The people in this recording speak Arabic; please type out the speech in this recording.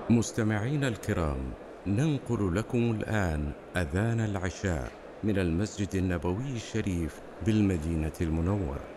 مستمعينا الكرام، ننقل لكم الآن أذان العشاء من المسجد النبوي الشريف بالمدينة المنورة.